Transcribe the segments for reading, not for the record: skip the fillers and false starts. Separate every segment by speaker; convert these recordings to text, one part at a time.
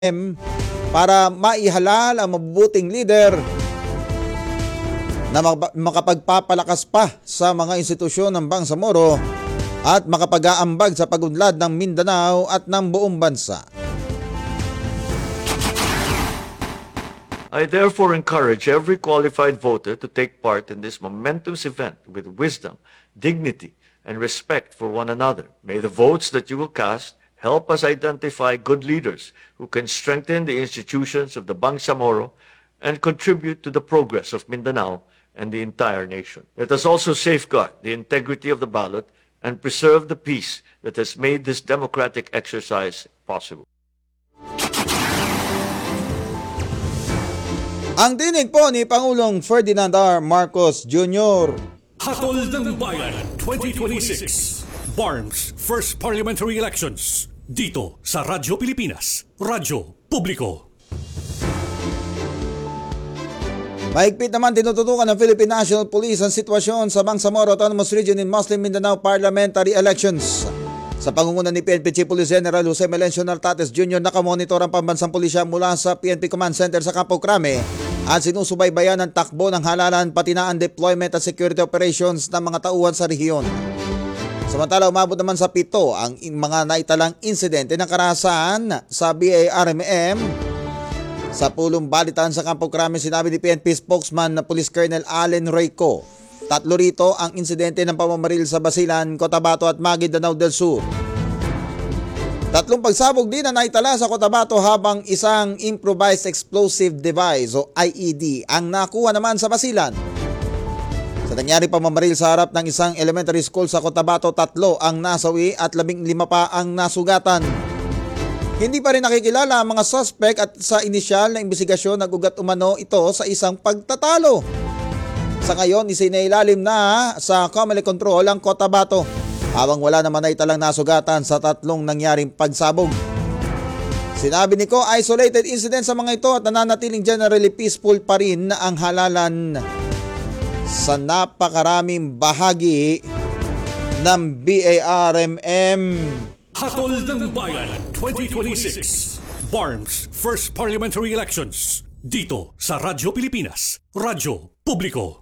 Speaker 1: para maihalal ang mabubuting leader na makapagpapalakas pa sa mga institusyon ng Bangsamoro at makapag-aambag sa pagunlad ng Mindanao at ng buong bansa.
Speaker 2: I therefore encourage every qualified voter to take part in this momentous event with wisdom, dignity, and respect for one another. May the votes that you will cast help us identify good leaders who can strengthen the institutions of the Bangsamoro and contribute to the progress of Mindanao and the entire nation. Let us also safeguard the integrity of the ballot and preserve the peace that has made this democratic exercise possible.
Speaker 1: Ang tinig po ni Pangulong Ferdinand R. Marcos Jr.
Speaker 3: Hatol ng Bayan 2026 BARM's First Parliamentary Elections dito sa Radyo Pilipinas, Radyo Publiko.
Speaker 1: Mahigpit naman tinututukan ng Philippine National Police ang sitwasyon sa Bangsamoro Autonomous Region in Muslim Mindanao Parliamentary Elections. Sa pangunguna ni PNP Chief Police General Jose Melencio Nartates Jr. nakamonitor ang pambansang pulisya mula sa PNP Command Center sa Campo Crame at sinusubaybayan ang takbo ng halalan pati na ang deployment at security operations ng mga tauhan sa rehiyon. Samantala umabot naman sa 7 ang mga naitalang insidente ng karahasan sa BARMM. Sa pulong balitaan sa Campo Crame, sinabi ni PNP spokesman na Police Colonel Allen Reyco, 3 rito ang insidente ng pamamaril sa Basilan, Cotabato at Maguindanao del Sur. 3 pagsabog din na naitala sa Cotabato habang isang improvised explosive device o IED ang nakuha naman sa Basilan. Sa nangyari pamamaril sa harap ng isang elementary school sa Cotabato, 3 ang nasawi at 15 pa ang nasugatan. Hindi pa rin nakikilala ang mga suspect at sa inisyal na imbestigasyon nagugat umano ito sa isang pagtatalo. Sa ngayon, isinailalim na sa Comelec Control ang Cotabato habang wala naman ay talang nasugatan sa 3 nangyaring pagsabog. Sinabi ni Ko, isolated incident sa mga ito at nananatiling generally peaceful pa rin ang halalan sa napakaraming bahagi ng BARMM.
Speaker 3: Hatol ng Bayan 2026 BARM's First Parliamentary Elections dito sa Radyo Pilipinas, Radyo Publiko.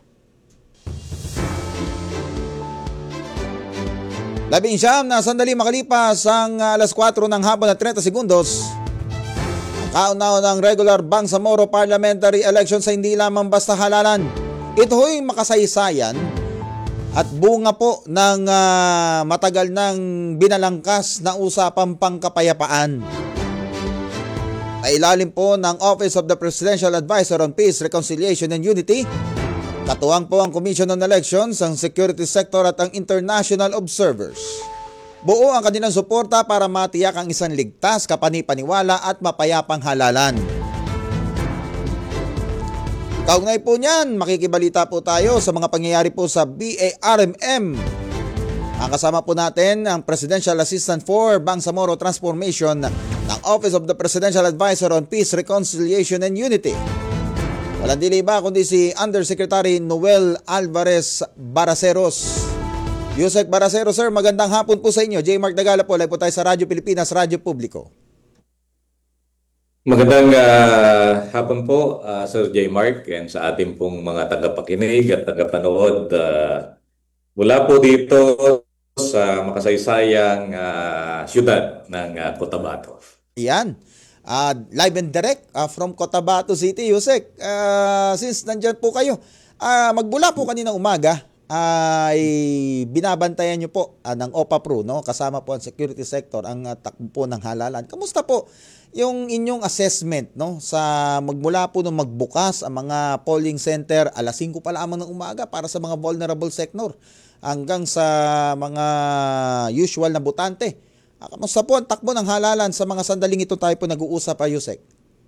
Speaker 1: 19 na sandali makalipas ang alas 4 ng hapon at 30 segundos. Kaunaw ng regular Bangsamoro Parliamentary Election sa hindi lamang basta halalan. Ito ho'y makasaysayan at bunga po ng matagal ng binalangkas na usapang pangkapayapaan. Nailalim po ng Office of the Presidential Advisor on Peace, Reconciliation and Unity. Katuwang po ang Commission on Elections, ang security sector at ang international observers. Buo ang kanilang suporta para matiyak ang isang ligtas, kapani-paniwala at mapayapang halalan. Kaugnay po niyan, makikibalita po tayo sa mga pangyayari po sa BARMM. Ang kasama po natin ang Presidential Assistant for Bangsamoro Transformation ng Office of the Presidential Advisor on Peace, Reconciliation and Unity. Walang dili ba kundi si Undersecretary Noel Alvarez Baraceros. Yusek Baraceros, sir, magandang hapon po sa inyo. J. Mark Dagala po, live po tayo sa Radyo Pilipinas, Radyo Publiko.
Speaker 4: Magandang hapon po, Sir J. Mark, and sa ating pong mga tagapakinig at tagapanood mula po dito sa makasaysayang siyudad ng Cotabato.
Speaker 1: Yan. Live and direct from Cotabato City, Yusek. Since nandyan po kayo, magmula po kaninang umaga ay binabantayan nyo po ng OPA-PRO, no? Kasama po ang security sector, ang takbo po ng halalan. Kamusta po yung inyong assessment, no? Sa magmula po nung magbukas ang mga polling center alas 5 pa lamang ng umaga para sa mga vulnerable sector hanggang sa mga usual na botante. Kamusta po ang takbo ng halalan sa mga sandaling ito tayo po nag-uusap, Yusek?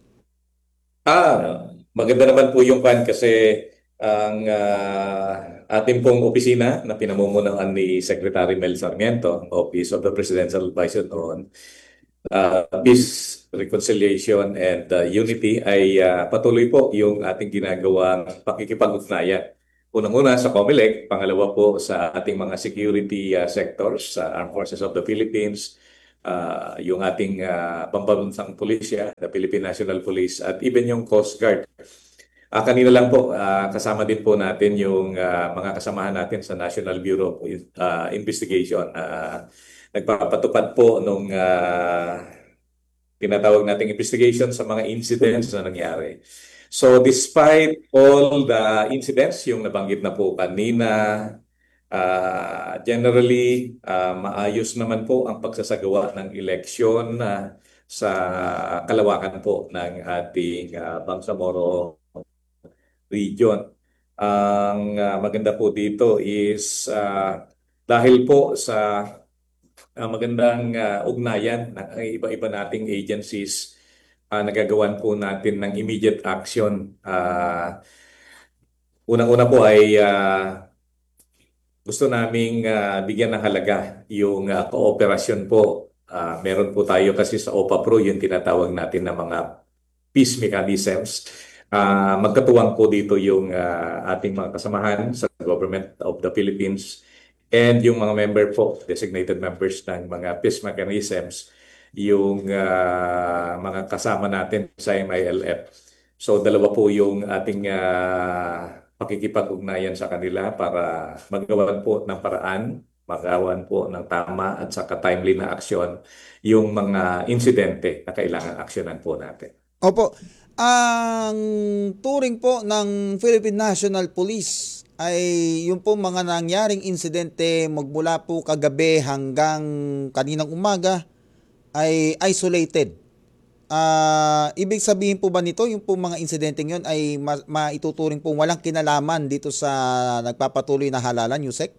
Speaker 4: Maganda naman po yung pan kasi ang ating pong opisina na pinamumunuan ni Secretary Mel Sarmiento, Office of the Presidential Advisor on Peace, Reconciliation and Unity ay patuloy po yung ating ginagawang pakikipag-ugnayan. Unang-una sa COMELEC, pangalawa po sa ating mga security sectors, sa Armed Forces of the Philippines, yung ating pambansang pulisya, the Philippine National Police, at even yung Coast Guard. Kanina lang po, kasama din po natin yung mga kasamahan natin sa National Bureau of Investigation. Nagpapatupad po nung tinatawag nating investigation sa mga incidents na nangyari. So despite all the incidents, yung nabanggit na po kanina, generally, maayos naman po ang pagsasagawa ng eleksyon sa kalawakan po ng ating Bangsamoro region. Ang maganda po dito is dahil po sa magandang ugnayan ng iba-iba nating agencies, nagagawan po natin ng immediate action. Unang-una po ay gusto naming bigyan ng halaga yung kooperasyon po. Meron po tayo kasi sa OPA Pro yung tinatawag natin na mga peace mechanisms. Magkatuwang po dito yung ating mga kasamahan sa Government of the Philippines and yung mga member po, designated members ng mga peace mechanisms, yung mga kasama natin sa MILF. So dalawa po yung ating pakikipag-ugnayan sa kanila para magawan po ng paraan, magawan po ng tama at saka timely na aksyon yung mga insidente na kailangan aksyonan po natin.
Speaker 1: Opo, ang turing po ng Philippine National Police ay yung po mga nangyaring insidente magmula po kagabi hanggang kaninang umaga ay isolated. Ibig sabihin po ba nito, yung po mga insidenteng yun ay maituturing po walang kinalaman dito sa nagpapatuloy na halalan, Yusek?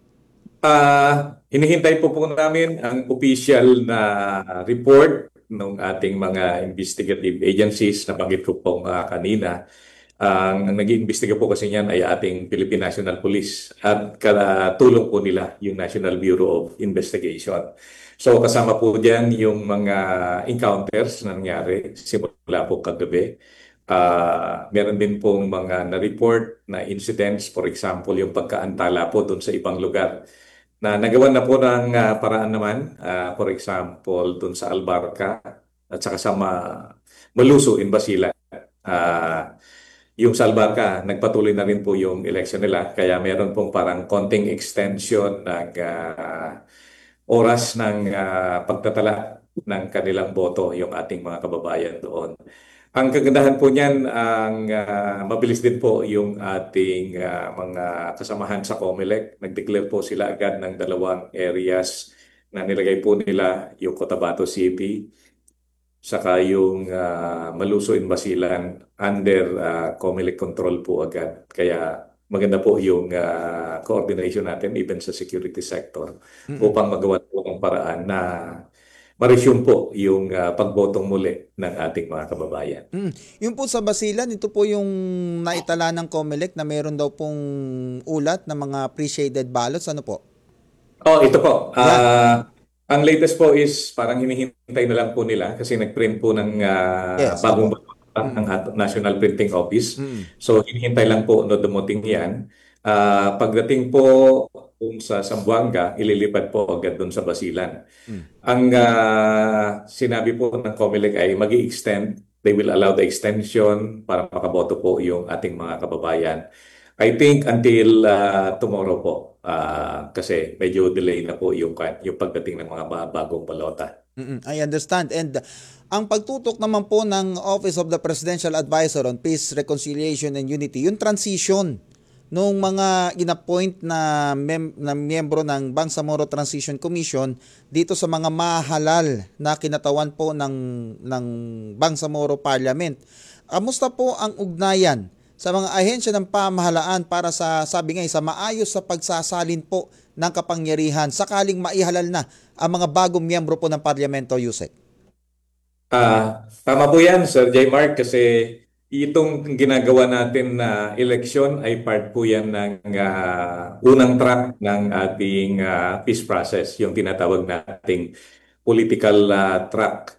Speaker 4: Hinihintay po namin ang official na report ng ating mga investigative agencies na banggit ko po kanina. Ang nag-iimbestiga po kasi niyan ay ating Philippine National Police at katulong po nila yung National Bureau of Investigation. So kasama po diyan yung mga encounters na nangyari simula po kagabi. Meron din pong mga na-report na incidents, for example, yung pagkaantala po doon sa ibang lugar na nagawan na po ng paraan naman, for example, doon sa Albarca at saka sa Maluso in Basilan. Yung sa Albarca, nagpatuloy na rin po yung election nila, kaya meron pong parang konting extension ng oras ng pagtatala ng kanilang boto yung ating mga kababayan doon. Ang kagandahan po niyan, ang mabilis din po yung ating mga kasamahan sa COMELEC. Nag-declare po sila agad ng 2 areas na nilagay po nila, yung Cotabato City, saka yung Maluso in Basilan under COMELEC control po agad. Kaya maganda po yung coordination natin even sa security sector upang magawa po ng paraan na ma-resume po yung pagbotong muli ng ating mga kababayan.
Speaker 1: Yung po sa Basilan, ito po yung naitala ng COMELEC na mayroon daw pong ulat na mga pre-shaded ballots. Ano po?
Speaker 4: Ito po. Ang latest po is parang hinihintay na lang po nila kasi nag-print po ng bagong ang National Printing Office. So hinihintay lang po no dumating yan. Pagdating po kung sa Zamboanga, ililipat po agad doon sa Basilan. Ang sinabi po ng COMELEC ay mag-i-extend. They will allow the extension para makaboto po yung ating mga kababayan. I think until tomorrow po kasi medyo delay na po yung pagdating ng mga bagong balota.
Speaker 1: I understand. And ang pagtutok naman po ng Office of the Presidential Advisor on Peace, Reconciliation and Unity, yung transition nung mga inappoint na miyembro ng Bangsamoro Transition Commission dito sa mga mahalal na kinatawan po ng Bangsamoro Parliament. Kamusta po ang ugnayan sa mga ahensya ng pamahalaan para sa, sabi nga, sa maayos sa pagsasalin po ng kapangyarihan sakaling maihalal na ang mga bagong miyembro po ng Parlamento, Yusek?
Speaker 4: Tama po yan, Sir J. Mark, kasi itong ginagawa natin na eleksyon ay part po yan ng unang track ng ating peace process, yung tinatawag nating political track.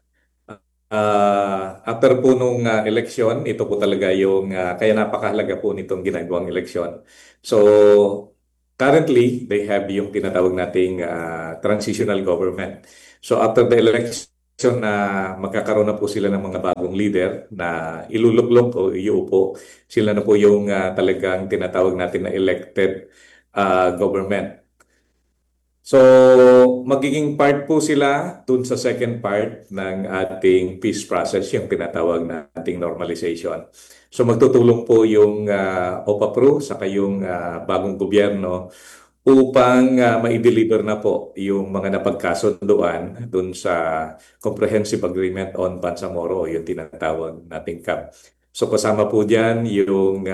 Speaker 4: After po nung eleksyon, ito po talaga yung kaya napakahalaga po nitong ginagawang eleksyon. So currently, they have yung tinatawag nating transitional government. So after the election na magkakaroon na po sila ng mga bagong leader na iluluklok o iuupo, sila na po yung talagang tinatawag natin na elected government. So, magiging part po sila dun sa second part ng ating peace process, yung tinatawag nating normalization. So, magtutulong po yung OPA-PRO sa yung bagong gobyerno upang ma-deliver na po yung mga napagkasunduan dun sa Comprehensive Agreement on Bangsamoro, yung tinatawag nating CAB. So, kasama po dyan yung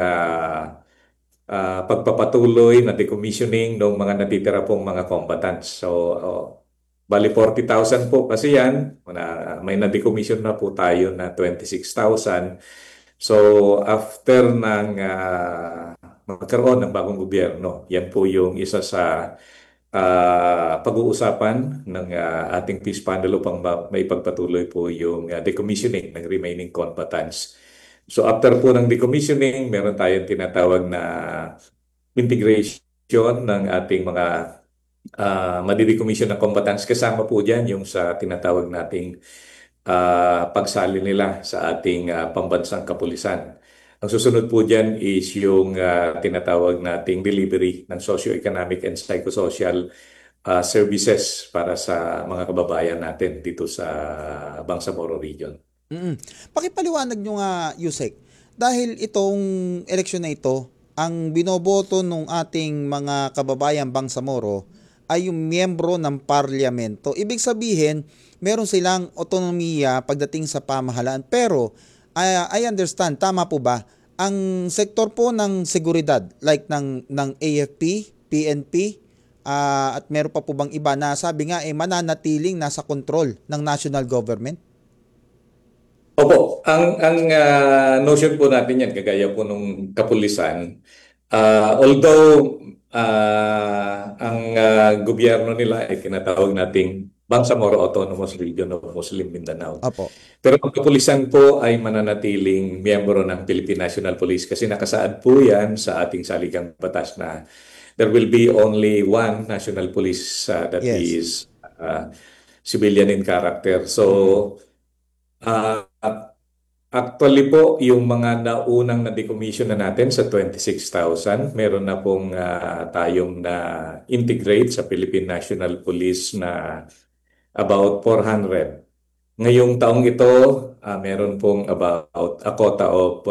Speaker 4: pagpapatuloy na decommissioning ng mga natitira pong mga combatants. So, bali 40,000 po kasi yan. May na-decommission na po tayo na 26,000. So, after ng magkaroon ng bagong gobyerno, yan po yung isa sa pag-uusapan ng ating peace panel upang may pagpatuloy po yung decommissioning ng remaining combatants. So after po ng decommissioning, meron tayong tinatawag na integration ng ating mga madidecommission na combatants. Kasama po dyan yung sa tinatawag nating pagsali nila sa ating pambansang kapulisan. Ang susunod po dyan is yung tinatawag nating delivery ng socio-economic and psychosocial services para sa mga kababayan natin dito sa Bangsamoro region.
Speaker 1: Pakipaliwanag nyo nga, Yusek, dahil itong eleksyon na ito, ang binoboto ng ating mga kababayan Bangsamoro ay yung miyembro ng parlamento. Ibig sabihin, meron silang otonomiya pagdating sa pamahalaan. Pero, I understand, tama po ba? Ang sektor po ng seguridad, like ng AFP, PNP, at meron pa po bang iba na sabi nga mananatiling nasa kontrol ng national government?
Speaker 4: Opo, ang notion po natin yan, kagaya po nung kapulisan, although ang gobyerno nila ay tinatawag nating Bangsamoro Autonomous Region of Muslim Mindanao.
Speaker 1: Opo.
Speaker 4: Pero ang kapulisan po ay mananatiling miyembro ng Philippine National Police kasi nakasaad po yan sa ating saligang batas na there will be only one national police that
Speaker 1: Yes.
Speaker 4: is civilian in character. So, actually po, yung mga naunang na-decommission na natin sa 26,000, meron na pong tayong na-integrate sa Philippine National Police na about 400. Ngayong taong ito, meron pong about a quota of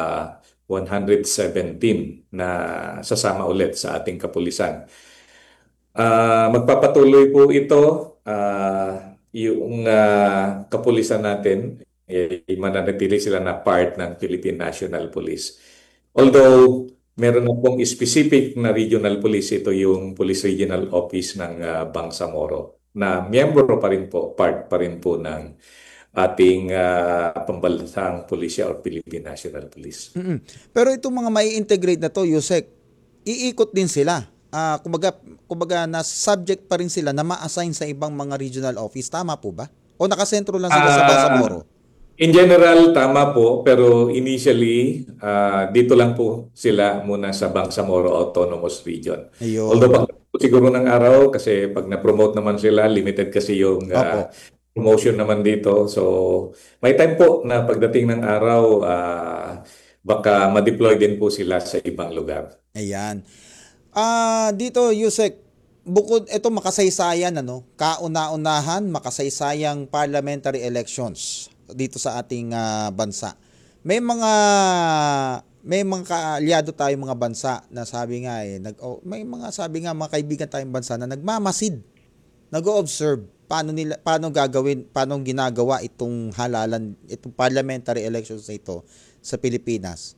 Speaker 4: 117 na sasama ulit sa ating kapulisan. Magpapatuloy po ito, yung kapulisan natin, mananatili sila na part ng Philippine National Police. Although, meron na pong specific na regional police, ito yung Police Regional Office ng Bangsamoro, na miyembro pa rin po, part pa rin po ng ating pambansang pulisya or Philippine National Police.
Speaker 1: Pero itong mga mai-integrate na to, Yusek, iikot din sila. Kumbaga na subject pa rin sila na ma-assign sa ibang mga regional office. Tama po ba? O nakasentro lang sila sa Bangsamoro?
Speaker 4: In general, tama po. Pero initially, dito lang po sila muna sa Bangsamoro Autonomous Region.
Speaker 1: Ayun.
Speaker 4: Although pag siguro ng araw, kasi pag na-promote naman sila, limited kasi yung promotion naman dito. So, may time po na pagdating ng araw, baka ma-deploy din po sila sa ibang lugar.
Speaker 1: Ayan. Dito, Yusek, bukod ito makasaysayan, kauna-unahan, makasaysayang parliamentary elections dito sa ating bansa. May mga kaalyado tayong mga bansa na sabi nga may mga sabi nga mga kaibigan tayong bansa na nagmamasid, nag-o-observe paano ginagawa itong halalan, itong parliamentary elections na ito sa Pilipinas.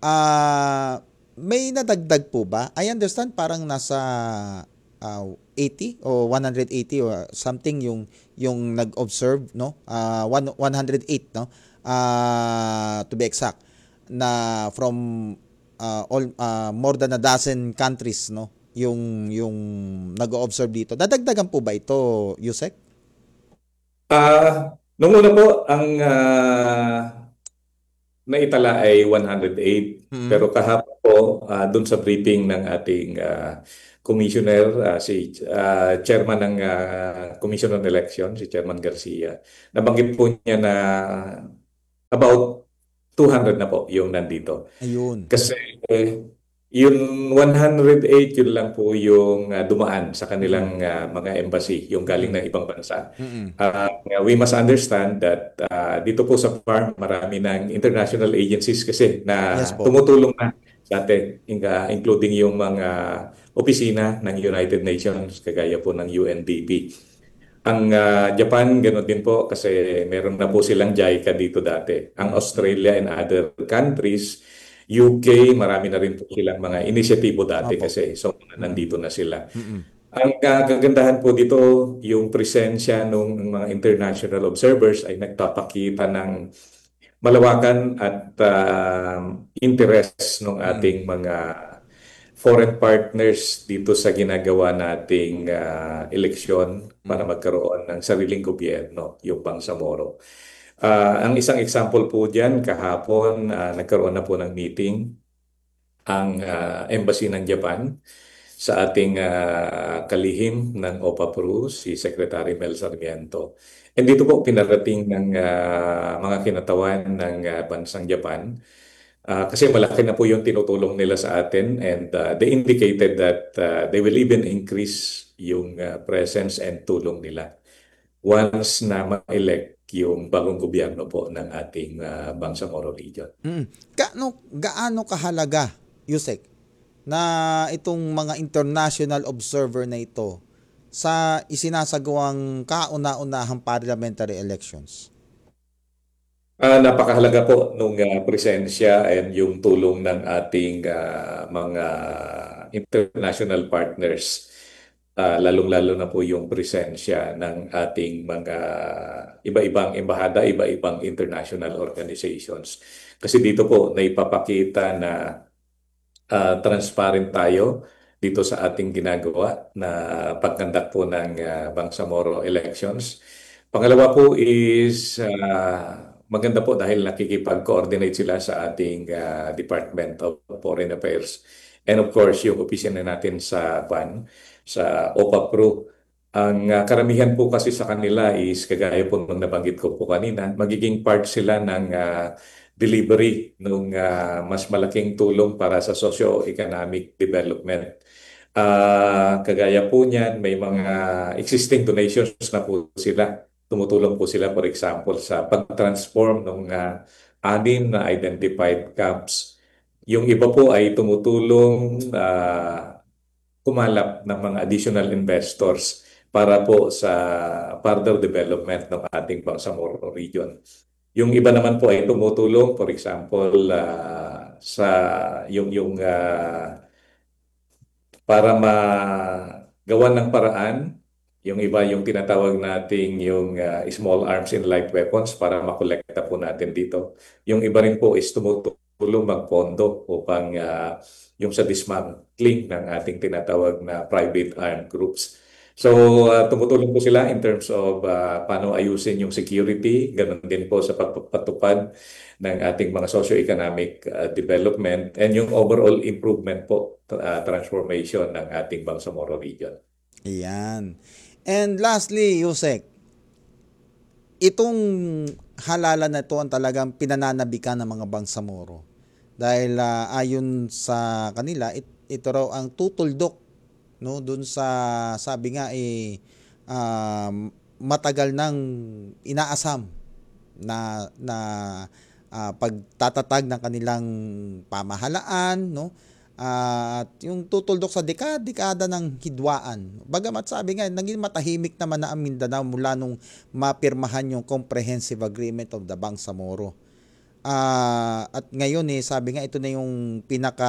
Speaker 1: May nadagdag po ba? I understand parang nasa 80 o 180 or something yung nag-observe, no? 108, no? To be exact, na from more than a dozen countries, no? Yung nag-observe dito. Dadagdagan po ba ito, Yusek?
Speaker 4: Nung una po, ang naitala ay 108. Pero kahapon po, dun sa briefing ng ating commissioner, si chairman ng Commission on Election, si Chairman Garcia, nabanggit po niya na about 200 na po yung nandito.
Speaker 1: Ayun.
Speaker 4: Kasi yung 108, yun lang po yung dumaan sa kanilang mga embassy, yung galing ng ibang bansa.
Speaker 1: Mm-mm.
Speaker 4: We must understand that dito po sa farm, marami ng international agencies kasi na
Speaker 1: Yes po.
Speaker 4: tumutulong na sa atin, including yung mga opisina ng United Nations, kagaya po ng UNDP. Ang Japan, gano'n din po kasi meron na po silang JICA dito dati. Ang Australia and other countries, UK, marami na rin po silang mga inisyatibo dati
Speaker 1: Opo.
Speaker 4: kasi. So, nandito na sila.
Speaker 1: Mm-mm.
Speaker 4: Ang kagandahan po dito, yung presensya ng mga international observers ay nagpapakita ng malawakan at interest ng ating mga foreign partners dito sa ginagawa nating eleksyon para magkaroon ng sariling gobyerno, yung Bangsamoro. Ang isang example po dyan, kahapon nagkaroon na po ng meeting ang Embassy ng Japan sa ating kalihim ng OPA-PRU, si Secretary Mel Sarmiento. And dito po pinarating ng mga kinatawan ng bansang Japan kasi malaki na po yung tinutulong nila sa atin and they indicated that they will even increase yung presence and tulong nila once na ma-elect yung bagong gobyerno po ng ating Bangsamoro region.
Speaker 1: Gaano kahalaga, Yusek, na itong mga international observer na ito sa isinasagawang kauna-unahang parliamentary elections?
Speaker 4: Napakahalaga po nung presensya and yung tulong ng ating mga international partners. Lalong-lalo na po yung presensya ng ating mga iba-ibang embahada, iba-ibang international organizations. Kasi dito po naipapakita na transparent tayo dito sa ating ginagawa na pagkandak po ng Bangsamoro elections. Pangalawa po is maganda po dahil nakikipag-coordinate sila sa ating Department of Foreign Affairs. And of course, yung opisina natin sa sa OPA-PRU. Ang karamihan po kasi sa kanila is, kagaya po nung nabanggit ko po kanina, magiging part sila ng delivery ng mas malaking tulong para sa socio-economic development. Kagaya po niyan, may mga existing donations na po sila. Tumutulong po sila, for example, sa pag-transform ng 6 na identified camps. Yung iba po ay tumutulong kumalap ng mga additional investors para po sa further development ng ating Bangsamoro region. Yung iba naman po ay tumutulong, for example, sa yung para magawan ng paraan. Yung iba yung tinatawag nating yung small arms and light weapons para makolekta po natin dito. Yung iba rin po is tumutulong magpondo upang yung sa dismantling ng ating tinatawag na private armed groups. So tumutulong po sila in terms of paano ayusin yung security, ganun din po sa pagpapatupad ng ating mga socio-economic development and yung overall improvement po, transformation ng ating Bangsamoro region.
Speaker 1: Ayan. And lastly, Yusek, itong halalan na ito ang talagang pinananabikan ng mga Bangsamoro. Dahil ayon sa kanila, ito raw ang tutuldok, no, dun sa sabi nga matagal nang inaasam na pagtatatag ng kanilang pamahalaan, no? At yung tutuldok sa dekada ng hidwaan. Bagamat sabi nga, naging matahimik naman na ang Mindanao mula nung mapirmahan yung Comprehensive Agreement of the Bangsamoro. At ngayon sabi nga ito na yung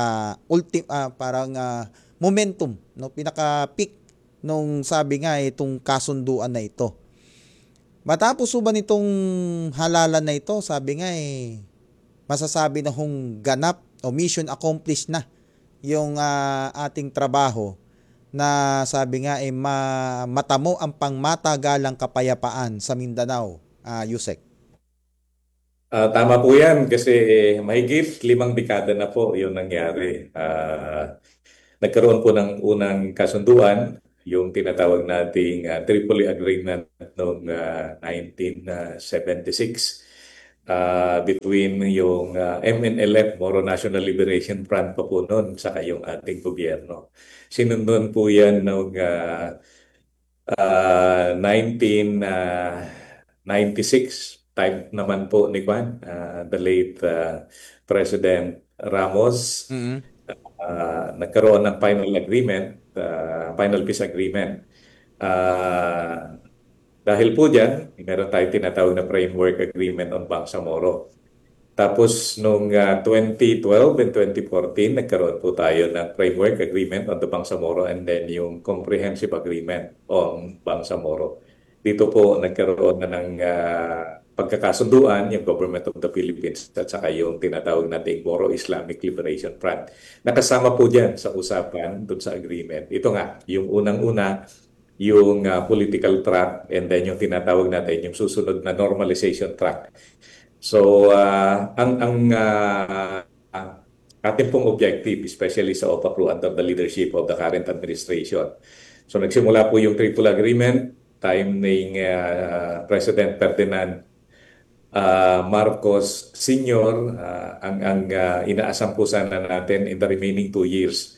Speaker 1: momentum, no, pinaka-peak nung sabi nga itong kasunduan na ito. Matapos ba nitong halalan na ito, sabi nga masasabi na hong ganap o mission accomplished na yung ating trabaho na sabi nga matamo ang pangmatagalang kapayapaan sa Mindanao, Yusek.
Speaker 4: Tama po yan kasi mahigit 5 dekada na po yung nangyari. nagkaroon po ng unang kasunduan, yung tinatawag nating Tripoli Agreement noong 1976 between yung MNLF, Moro National Liberation Front pa po noon, saka yung ating gobyerno. Sinundan po yan noong 1996, time naman po ni Juan, the late President Ramos, nagkaroon ng final agreement, final peace agreement. Dahil po dyan, meron tayong tinatawag na framework agreement on Bangsamoro. Tapos noong 2012 and 2014, nagkaroon po tayo ng framework agreement on the Bangsamoro and then yung comprehensive agreement on Bangsamoro. Dito po nagkaroon na ng pagkakasunduan yung Government of the Philippines at saka yung tinatawag nating Moro Islamic Liberation Front. Nakasama po dyan sa usapan dun sa agreement. Ito nga, yung unang-una, yung political track and then yung tinatawag natin yung susunod na normalization track. So, ang ating pong objective, especially sa OPACRU under the leadership of the current administration. So, nagsimula po yung Triple Agreement, time ng President Ferdinand Marcos Sr. Ang inaasam po sana natin in the remaining 2 years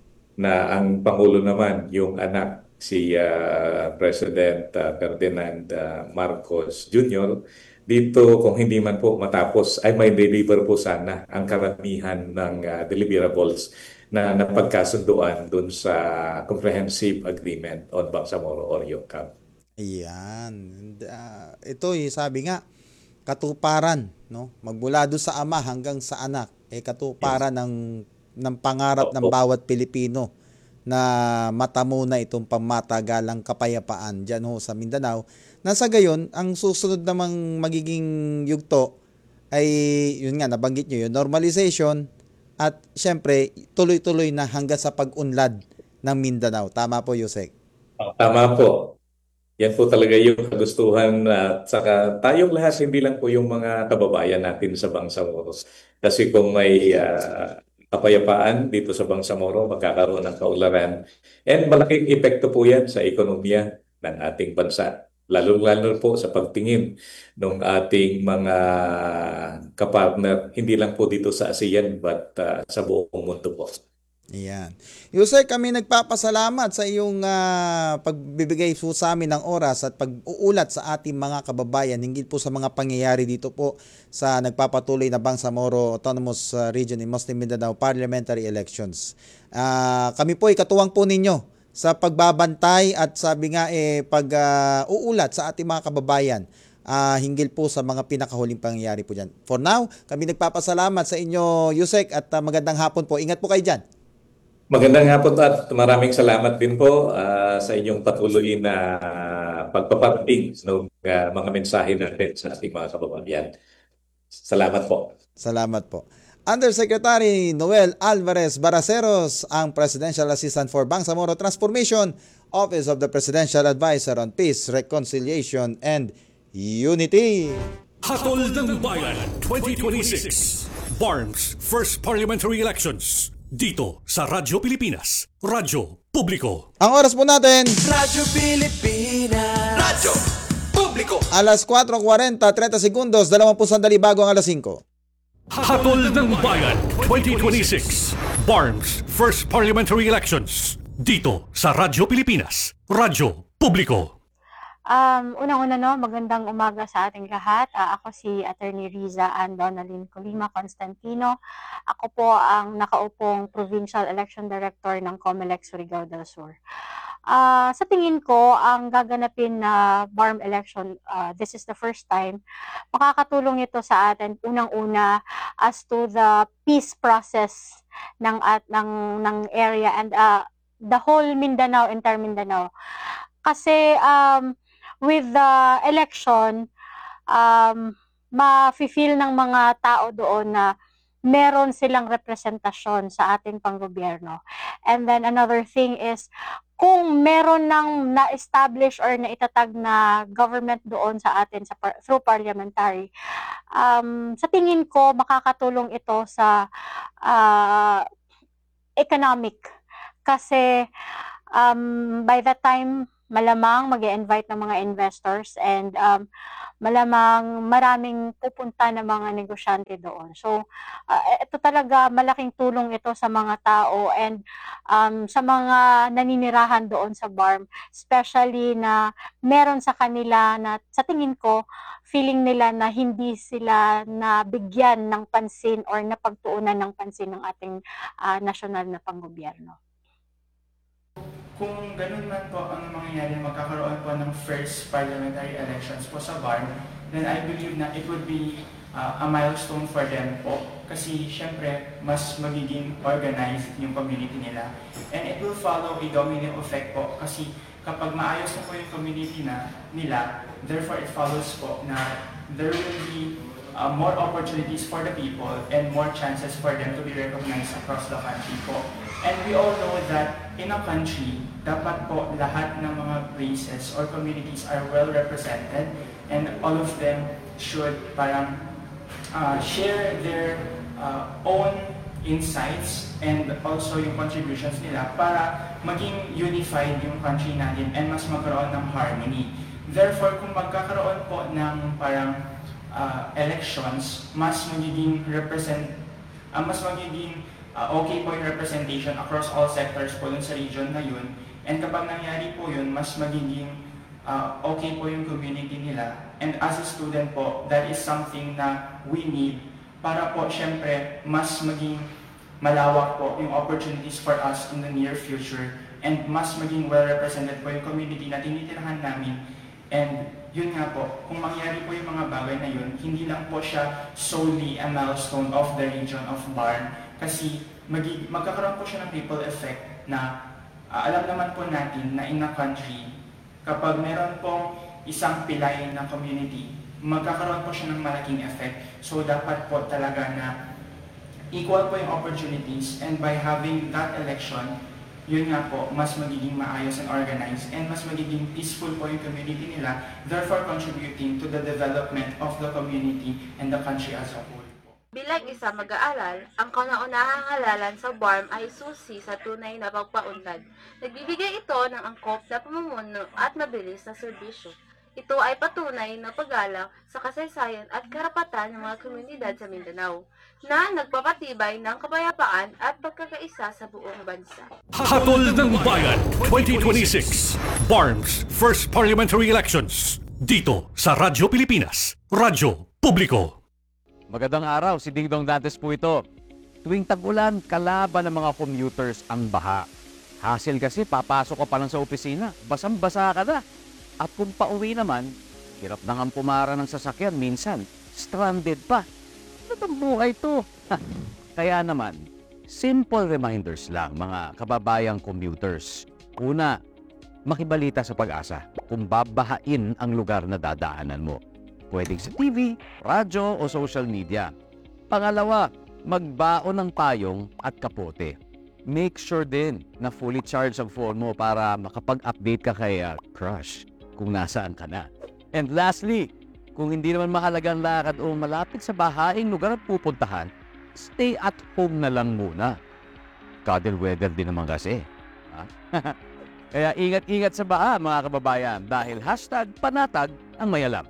Speaker 4: na ang Pangulo naman, yung anak, si President Ferdinand Marcos Jr., dito, kung hindi man po matapos, ay may deliver po sana ang karamihan ng deliverables na napagkasunduan dun sa Comprehensive Agreement on Bangsamoro or YOCAB.
Speaker 1: Ayan. Ito sabi nga, katuparan, no? Magmula doon sa ama hanggang sa anak, katuparan ng pangarap ng bawat Pilipino na matamo na itong pamatagalang kapayapaan dyan ho sa Mindanao. Nasa gayon, ang susunod namang magiging yugto ay, yun nga, nabanggit nyo yun, normalization at syempre, tuloy-tuloy na hanggang sa pag-unlad ng Mindanao. Tama po, Yusek?
Speaker 4: Tama po. Yan po talaga yung kagustuhan at saka tayong lahat, hindi lang po yung mga kababayan natin sa Bangsamoro. Kasi kung may kapayapaan dito sa Bangsamoro, magkakaroon ng kaunlaran. And malaking epekto po yan sa ekonomiya ng ating bansa. Lalo-lalo po sa pagtingin ng ating mga kapartner, hindi lang po dito sa ASEAN but sa buong mundo po.
Speaker 1: Ayan. Yusek, kami nagpapasalamat sa iyong pagbibigay po sa amin ng oras at pag-uulat sa ating mga kababayan hinggil po sa mga pangyayari dito po sa nagpapatuloy na Bangsamoro Autonomous Region in Muslim Mindanao Parliamentary Elections. Kami po ay katuwang po ninyo sa pagbabantay at sabi nga pag-uulat sa ating mga kababayan hinggil po sa mga pinakahuling pangyayari po dyan. For now, kami nagpapasalamat sa inyo, Yusek, at magandang hapon po. Ingat po kayo dyan.
Speaker 4: Magandang hapon at maraming salamat din po sa inyong patuloy na pagpaparating ng mga mensahe natin sa ating mga kababayan. Salamat po.
Speaker 1: Salamat po. Undersecretary Noel Alvarez Baraceros, ang Presidential Assistant for Bangsamoro Transformation, Office of the Presidential Advisor on Peace, Reconciliation, and Unity.
Speaker 3: Hatol ng Bayan 2026 BARMS First Parliamentary Elections dito sa Radyo Pilipinas, Radyo Publiko.
Speaker 1: Ang oras po natin,
Speaker 5: Radyo Pilipinas. Radyo Publiko.
Speaker 1: alas 4:40, 30 segundos, 20 sandali bago ang alas 5.
Speaker 3: Hatol ng Bayan 2026 BARMS First Parliamentary Elections dito sa Radyo Pilipinas, Radyo Publiko.
Speaker 6: Unang-una magandang umaga sa ating lahat. Ako si Attorney Riza Ann Donalyn Colima Constantino. Ako po ang nakaupong Provincial Election Director ng COMELEC Surigao del Sur. Sa tingin ko, ang gaganapin na BARM election, this is the first time, makakatulong ito sa atin unang-una as to the peace process ng area and the whole Mindanao, entire Mindanao. Kasi with the election, ma-feel ng mga tao doon na meron silang representasyon sa ating panggobyerno. And then another thing is, kung meron ng na-establish or naitatag na government doon sa atin through parliamentary, sa tingin ko makakatulong ito sa economic Kasi by that time, malamang mag-i-invite ng mga investors and malamang maraming pupunta na mga negosyante doon. So, ito talaga, malaking tulong ito sa mga tao and sa mga naninirahan doon sa BARM, especially na meron sa kanila na sa tingin ko, feeling nila na hindi sila nabigyan ng pansin or napagtuunan ng pansin ng ating nasyonal na panggobyerno.
Speaker 7: Kung ganun man po ang mangyayari, magkakaroon po ng first parliamentary elections po sa BARM, then I believe na it would be a milestone for them po. Kasi syempre, mas magiging organized yung community nila. And it will follow a domino effect po. Kasi kapag maayos na po yung community nila, therefore it follows po na there will be more opportunities for the people and more chances for them to be recognized across the country po. And we all know that in a country, dapat po lahat ng mga races or communities are well represented and all of them should parang share their own insights and also yung contributions nila para maging unified yung country natin and mas magkaroon ng harmony. Therefore, kung magkakaroon po ng parang elections, mas magiging okay po yung representation across all sectors po dun sa region na yun. And kapag nangyari po yun, mas magiging okay po yung community nila. And as a student po, that is something na we need para po syempre mas maging malawak po yung opportunities for us in the near future and mas maging well represented po yung community na tinitirahan namin. And yun nga po, kung mangyari po yung mga bagay na yun, hindi lang po siya solely a milestone of the region of BARM. Kasi magkakaroon po siya ng ripple effect na alam naman po natin na in a country, kapag meron pong isang pilay ng community, magkakaroon po siya ng malaking effect. So dapat po talaga na equal po yung opportunities and by having that election, yun nga po, mas magiging maayos and organized and mas magiging peaceful po yung community nila, therefore contributing to the development of the community and the country as a whole.
Speaker 8: Bilang isa mag-aaral, ang kauna-unahang halalan sa BARM ay susi sa tunay na pagpaunlad. Nagbibigay ito ng angkop na pamumuno at mabilis na serbisyo. Ito ay patunay na paggalang sa kasaysayan at karapatan ng mga komunidad sa Mindanao, na nagpapatibay ng kapayapaan at pagkakaisa sa buong bansa.
Speaker 3: Hatol ng Bayan 2026 BARM's First Parliamentary Elections dito sa Radyo Pilipinas, Radyo Publiko.
Speaker 9: Magandang araw, si Ding Dong Dantes po ito. Tuwing tag-ulan, kalaban ng mga commuters ang baha. Hassle kasi, papasok ka pa lang sa opisina, basang-basa ka na. At kung pauwi naman, hirap na nga pumara ng sasakyan, minsan, stranded pa. Ano bang buhay to? Kaya naman, simple reminders lang mga kababayang commuters. Una, makibalita sa Pag-asa kung babahain ang lugar na dadaanan mo. Pwedeng sa TV, radyo o social media. Pangalawa, magbaon ng payong at kapote. Make sure din na fully charged ang phone mo para makapag-update ka kay crush kung nasaan ka na. And lastly, kung hindi naman mahalagang lakad o malapit sa bahaing lugar at pupuntahan, stay at home na lang muna. Cuddle weather din naman kasi. Kaya ingat-ingat sa baha mga kababayan dahil #panatag ang mayalam.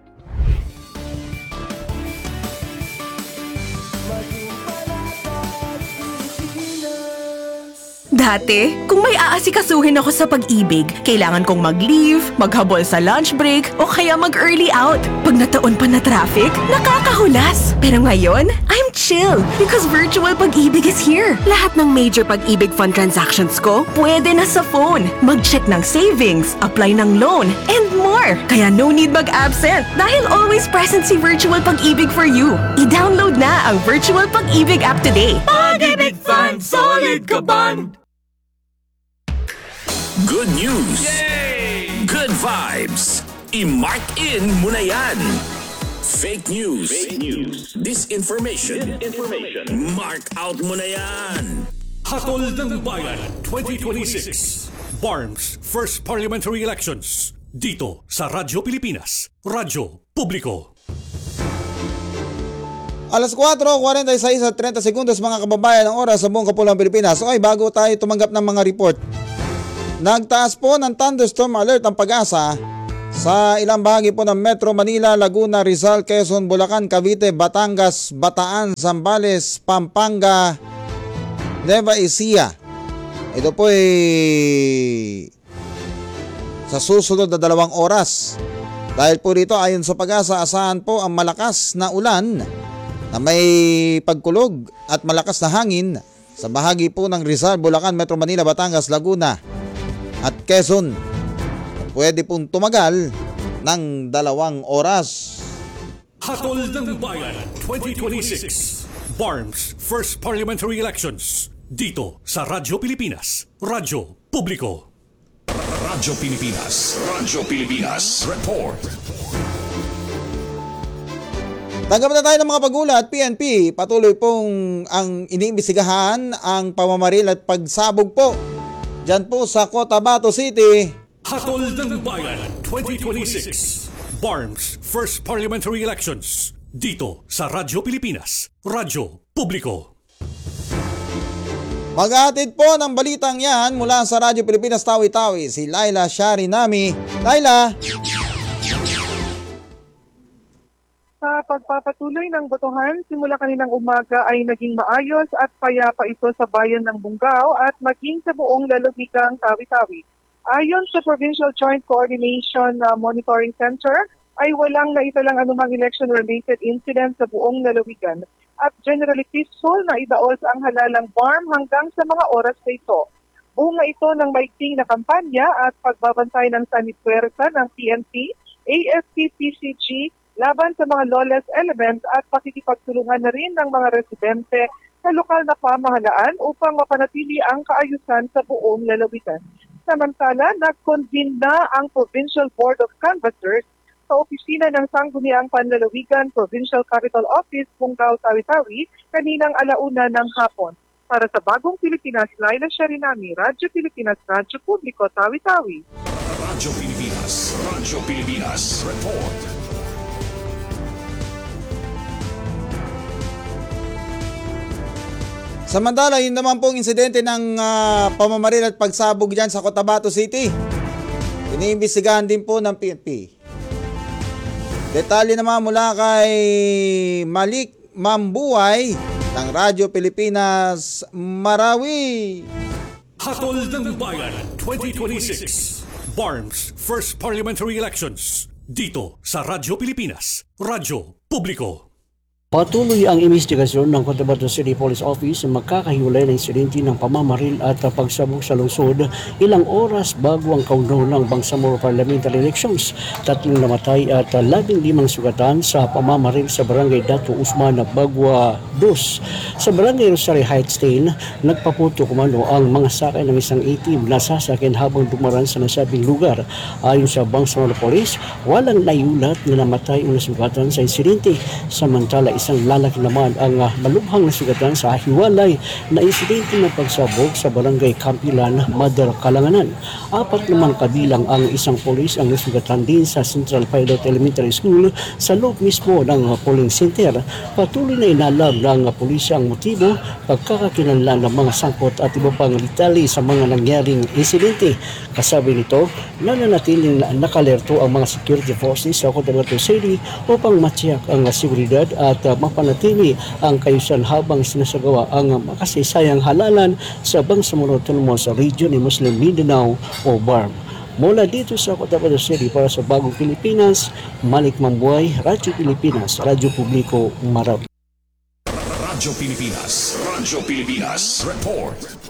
Speaker 10: Dati, kung may aasikasuhin ako sa pag-ibig, kailangan kong mag-leave, maghabol sa lunch break, o kaya mag-early out. Pag nataon pa na traffic, nakakahulas. Pero ngayon, I'm chill because virtual pag-ibig is here. Lahat ng major pag-ibig fund transactions ko, pwede na sa phone. Mag-check ng savings, apply ng loan, and more. Kaya no need mag-absent dahil always present si Virtual Pag-ibig for you. I-download na ang Virtual Pag-ibig app today.
Speaker 5: Pag-ibig Fund, solid ka band!
Speaker 11: Good news! Yay! Good vibes! I-mark in mo na yan! Fake news! Fake news! Disinformation! Mark out mo na yan!
Speaker 3: Hatol ng Bayan 2026 BARM's First Parliamentary Elections dito sa Radyo Pilipinas, Radyo Publiko.
Speaker 1: Alas 4:46 at 30 segundos mga kababayan ang oras sa buong Kapulang Pilipinas. Okay, bago tayo tumanggap ng mga report. Nagtaas po ng thunderstorm alert ang Pag-asa sa ilang bahagi po ng Metro Manila, Laguna, Rizal, Quezon, Bulacan, Cavite, Batangas, Bataan, Zambales, Pampanga, Nueva Ecija. Ito po ay sa susunod na 2 oras. Dahil po rito ayon sa Pag-asa, asahan po ang malakas na ulan na may pagkulog at malakas na hangin sa bahagi po ng Rizal, Bulacan, Metro Manila, Batangas, Laguna at Quezon. Pwede pong tumagal ng 2 oras.
Speaker 3: Hatol ng Bayan 2026 BARMS First Parliamentary Elections dito sa Radyo Pilipinas, Radyo Publiko.
Speaker 11: Radyo Pilipinas. Radyo Pilipinas. Report.
Speaker 1: Tanggap na tayo ng mga pagulat. PNP patuloy pong ang iniimbestigahan ang pamamaril at pagsabog po dyan po sa Cotabato City.
Speaker 3: Hatol ng Bayan 2026 BARMS First Parliamentary Elections dito sa Radyo Pilipinas, Radyo Publiko.
Speaker 1: Maghahatid po ng balitang yan mula sa Radyo Pilipinas Tawi-Tawi si Laila Sharinami. Laila!
Speaker 12: Sa pagpapatuloy ng botohan, simula kaninang umaga ay naging maayos at payapa ito sa bayan ng Bunggao at maging sa buong lalawigang Tawi-Tawi. Ayon sa Provincial Joint Coordination Monitoring Center, ay walang naitalang anumang election-related incident sa buong lalawigan at generally peaceful na idaos ang halalang BARM hanggang sa mga oras na ito. Bunga ito ng maigting na kampanya at pagbabantay ng sanitwersa ng PNP, AFP, PCG, laban sa mga lawless elements at pakikipagtulungan na rin ng mga residente sa lokal na pamahalaan upang mapanatili ang kaayusan sa buong lalawigan. Samantala, nag-convene na ang Provincial Board of Canvassers sa opisina ng Sangguniang Panlalawigan Provincial Capital Office, Bunggao, Tawi-Tawi, kaninang 1:00 ng hapon. Para sa Bagong Pilipinas, Laila Sharinami, Radyo Pilipinas, Radyo Publiko, Tawi-Tawi.
Speaker 11: Radyo Pilipinas. Radyo Pilipinas. Report.
Speaker 1: Samantala, yun naman pong insidente ng pamamaril at pagsabog dyan sa Cotabato City. Iniimbestigahan din po ng PNP. Detalye naman mula kay Malik Mambuay ng Radyo Pilipinas, Marawi.
Speaker 3: Hatol ng Bayan 2026 BARMS First Parliamentary Elections dito sa Radyo Pilipinas, Radyo Publiko.
Speaker 13: Patuloy ang investigasyon ng Cotabato City Police Office sa magkakahiwalay na insidente ng pamamaril at pagsabog sa lungsod ilang oras bago ang countdown ng Bangsamoro Parliamentary Elections. 3 namatay at 15 sugatan sa pamamaril sa Barangay Dato Usman, Bagwa 2. Sa Barangay Rosario Heights, nagpaputo komando ang mga sakay ng isang itim na sasakyan habang dumaraan sa nasabing lugar. Ayon sa Bangsamoro Police, walang naiulat na namatay o nasugatan sa insidente. Samantala, isang lalaki naman ang malubhang nasugatan sa hiwalay na insidente ng pagsabog sa Barangay Campilan, Madar, Kalanganan. 4 naman kabilang ang isang polis ang nasugatan din sa Central Pilot Elementary School sa loob mismo ng polling center. Patuloy na inalam ng pulisya ang motibo, pagkakakilanlan ng mga sangkot at iba pang litali sa mga nangyaring insidente. Kasabi nito, nananatiling nakalerto ang mga security forces sa Cotabato City upang matiyak ang seguridad at mapanatili ang kayusan habang sinasagawa ang makasaysayang halalan sa Bangsamoro Autonomous Region ni Muslim Mindanao o BARM. Mula dito sa Cotabato City para sa Bagong Pilipinas, Malik Mambuay, Radyo Pilipinas, Radyo Publiko, Marawi.
Speaker 11: Radyo Pilipinas. Radyo Pilipinas. Report.